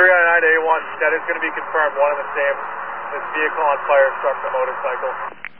399A1, that is going to be confirmed, one and the same. This vehicle on fire struck the motorcycle.